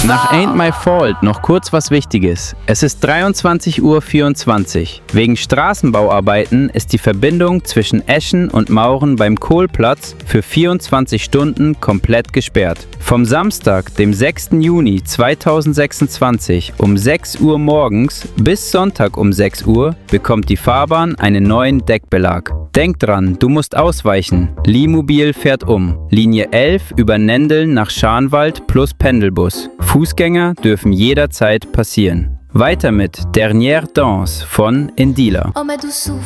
Nach Ain't My Fault noch kurz was Wichtiges. Es ist 23:24 Uhr. Wegen Straßenbauarbeiten ist die Verbindung zwischen Eschen und Mauren beim Kohlplatz für 24 Stunden komplett gesperrt. Vom Samstag, dem 6. Juni 2026 um 6 Uhr morgens bis Sonntag um 6 Uhr bekommt die Fahrbahn einen neuen Deckbelag. Denk dran, du musst ausweichen. Limobil fährt um. Linie 11 über Nendeln nach Scharnwald plus Pendelbus. Fußgänger dürfen jederzeit passieren. Weiter mit Dernière Danse von Indila.